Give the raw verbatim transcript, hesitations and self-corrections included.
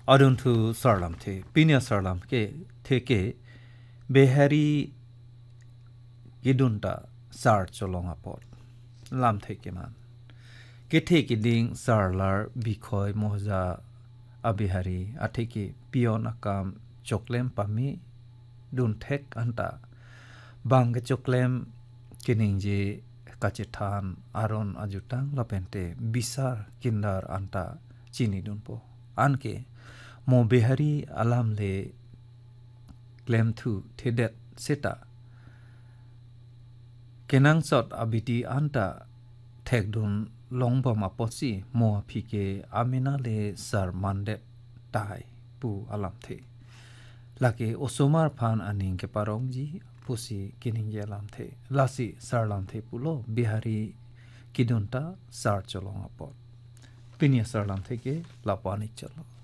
অদুনথু সরলাম the Pinia সরলাম কে থেকে বেহারি গিদুনটা সার চলং আপদ লাম থেকে মান কেথে কিদিং সারলার বিখয় মহজা আবিহারি আথেকে পিয়ন আকাম চকলেম পামি দুন ঠেক আন্তা বাংগে চকলেম কিনিং যে কাচেথান আরন আজুটাং লাপেন্তে বিসার কিন্দার আন্তা চিনি দুনপো আনকে মো বেহারি আলাম le claim thu thedet seta kenang sot abiti anta thekdun longbom aposi mo phike amina le sar mandet tai pu alam the lake osomar phan aning ke parong ji pusi kining je alam the lasi sar lam the pulo bihari kidunta sar cholong apot pinia sar lam the ke lapani chalo